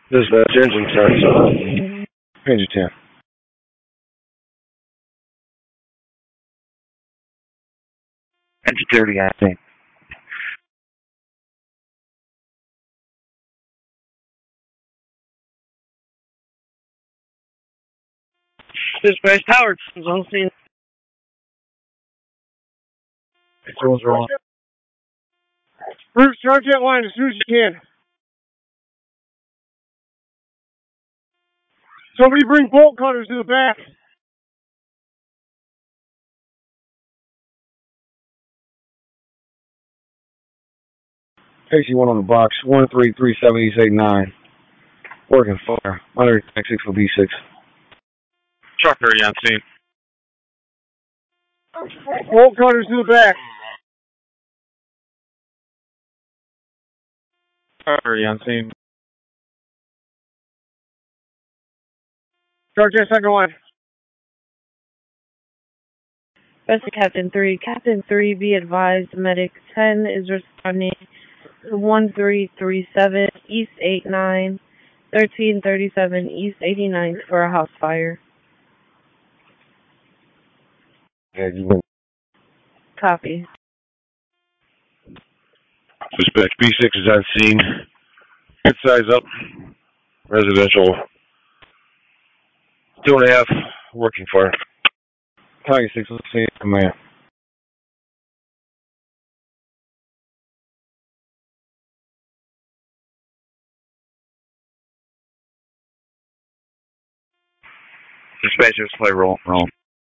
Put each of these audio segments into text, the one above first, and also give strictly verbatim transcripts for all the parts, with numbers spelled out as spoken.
Dispatch, engine starts up. Engine ten. Engine thirty, I think. Dispatch, Howard, on scene. Controls are on. Bruce, charge that line as soon as you can. Somebody bring bolt cutters to the back. K C one on the box, one three three seven East eight nine. Working fire. Monitor X six for B six. Truck thirty on scene. Bolt cutters to the back. Truck thirty on scene. Charge that second line. Vesta Captain three. Captain three, be advised, Medic ten is responding to one three three seven East eight nine, thirteen thirty-seven East eighty-ninth for a house fire. Yeah, you win. Copy. Dispatch, B six is on scene. Good size up. Residential. Two and a half. Working fire. Tiger six, let's see, command. Dispatch, just play roll. Roll.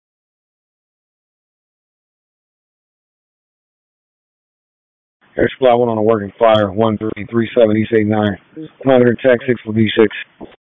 Air Supply one on a working fire, one three three seven East eight nine. Monitor Tech six for B six.